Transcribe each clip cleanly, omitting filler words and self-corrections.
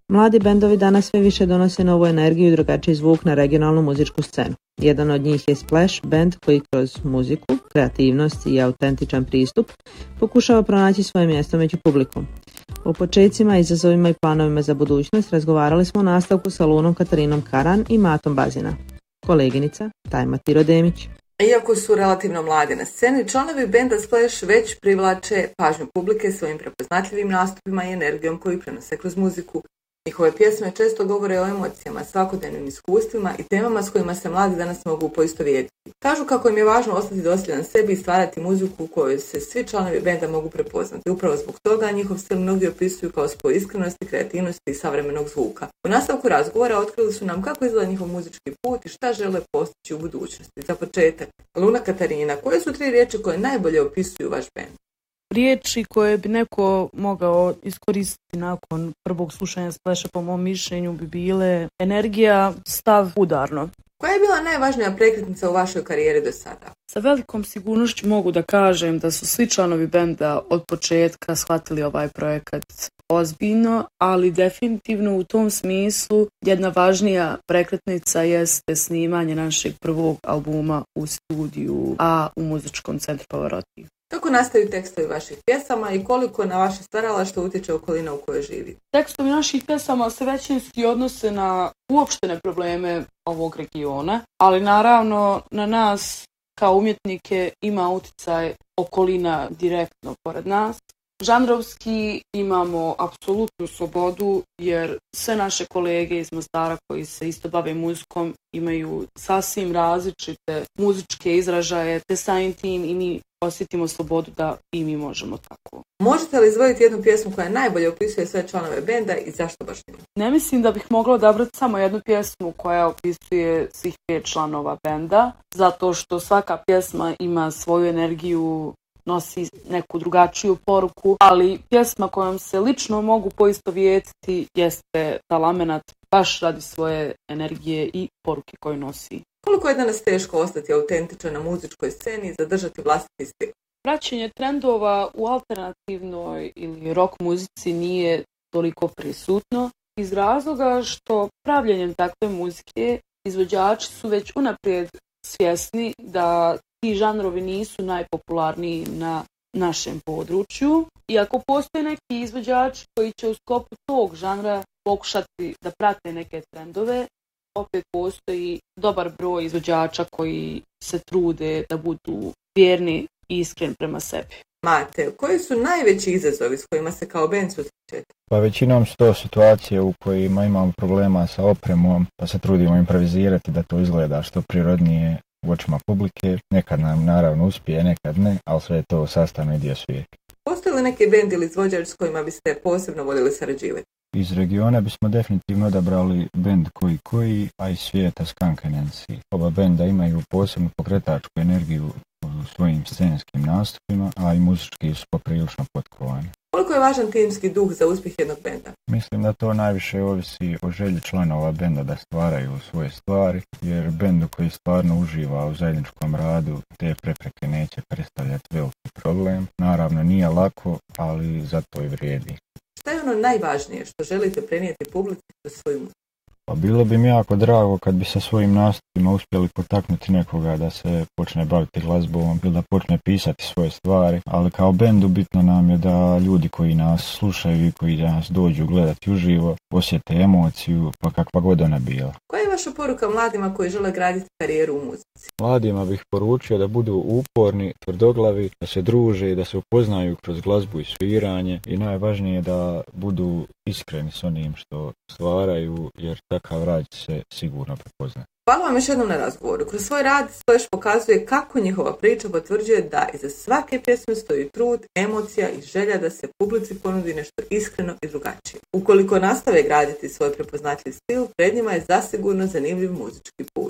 Mladi bendovi danas sve više donose novu energiju i drugačiji zvuk na regionalnu muzičku scenu. Jedan od njih je Splash band koji kroz muziku, kreativnost i autentičan pristup pokušava pronaći svoje mjesto među publikom. O počecima, izazovima i planovima za budućnost razgovarali smo u nastavku sa Lunom Katarinom Karan i Matom Bazina. Koleginica Tajma Tirodemić. Iako su relativno mladi na sceni, članovi benda Splash već privlače pažnju publike svojim prepoznatljivim nastupima i energijom koju prenose kroz muziku. Njihove pjesme često govore o emocijama, svakodnevnim iskustvima i temama s kojima se mladi danas mogu poistovjetiti. Kažu kako im je važno ostati dosljedan sebi i stvarati muziku u kojoj se svi članovi benda mogu prepoznati. Upravo zbog toga njihov stil mnogi opisuju kao spoj iskrenosti, kreativnosti i savremenog zvuka. U nastavku razgovora otkrili su nam kako izgleda njihov muzički put i šta žele postići u budućnosti. Za početak, Luna Katarina, koje su 3 riječi koje najbolje opisuju vaš bend? Riječi koje bi neko mogao iskoristiti nakon prvog slušanja Splasha po mom mišljenju bi bile energija, stav, udarno. Koja je bila najvažnija prekretnica u vašoj karijeri do sada? Sa velikom sigurnošću mogu da kažem da su svi članovi benda od početka shvatili ovaj projekat ozbiljno, ali definitivno u tom smislu jedna važnija prekretnica jeste snimanje našeg prvog albuma u studiju A u muzičkom centru Pavarotti. Kako nastaju tekstovi vaših pjesama i koliko na vaše stvaralaštvo utječe okolina u kojoj živi? Tekstovi naših pjesama se većinski odnose na uopštene probleme ovog regiona, ali naravno na nas kao umjetnike ima utjecaj okolina direktno pored nas. Žanrovski imamo apsolutnu slobodu jer sve naše kolege iz Mostara koji se isto bave muzikom imaju sasvim različite muzičke izražaje, te samim tim i mi osjetimo slobodu da i mi možemo tako. Možete li izdvojiti jednu pjesmu koja najbolje opisuje sve članove benda i zašto baš nju? Ne mislim da bih mogla odabrati samo jednu pjesmu koja opisuje svih 5 članova benda, zato što svaka pjesma ima svoju energiju, nosi neku drugačiju poruku, ali pjesma kojom se lično mogu poistovjetiti jeste Talamenat, baš radi svoje energije i poruke koju nosi. Koliko je danas teško ostati autentičan na muzičkoj sceni i zadržati vlastiti stil? Praćenje trendova u alternativnoj ili rock muzici nije toliko prisutno iz razloga što pravljenjem takve muzike izvođači su već unaprijed svjesni da ti žanrovi nisu najpopularniji na našem području. Iako postoje neki izvođači koji će u sklopu tog žanra pokušati da prate neke trendove, opet postoji dobar broj izvođača koji se trude da budu vjerni i iskreni prema sebi. Mate, koji su najveći izazovi s kojima se kao bend susrećete? Pa većinom su to situacije u kojima imamo problema sa opremom, pa se trudimo improvizirati da to izgleda što prirodnije u očima publike. Nekad nam naravno uspije, nekad ne, ali sve je to sastavni dio svijeta. Postoji li neki bend ili izvođač s kojima biste posebno voljeli sarađivati? Iz regiona bismo definitivno odabrali bend koji, a iz svijeta Skunk Anansi. Oba benda imaju posebnu pokretačku energiju u svojim scenskim nastupima, a i muzički su poprilično potkovani. Koliko je važan timski duh za uspjeh jednog benda? Mislim da to najviše ovisi o želji članova benda da stvaraju svoje stvari, jer bendu koji stvarno uživa u zajedničkom radu te prepreke neće predstavljati veliki problem. Naravno nije lako, ali zato i vrijedi. Šta je ono najvažnije što želite prenijeti publici kroz svoju muziku? Pa bilo bi mi jako drago kad bi sa svojim nastupima uspjeli potaknuti nekoga da se počne baviti glazbom ili da počne pisati svoje stvari, ali kao bendu bitno nam je da ljudi koji nas slušaju i koji nas dođu gledati uživo osjete emociju, pa kakva god ona bila. Koja je vaša poruka mladima koji žele graditi karijeru u muzici? Mladima bih poručio da budu uporni, tvrdoglavi, da se druže i da se upoznaju kroz glazbu i sviranje i najvažnije da budu iskreni s onim što stvaraju, jer takav rad se sigurno prepozna. Hvala vam još jednom na razgovoru. Kroz svoj rad Splash pokazuje kako njihova priča potvrđuje da iza svake pjesme stoji trud, emocija i želja da se publici ponudi nešto iskreno i drugačije. Ukoliko nastave graditi svoj prepoznatljiv stil, pred njima je zasigurno zanimljiv muzički put.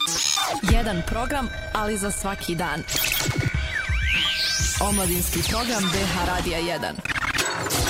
Jedan program, ali za svaki dan. Omladinski program BH Radija 1.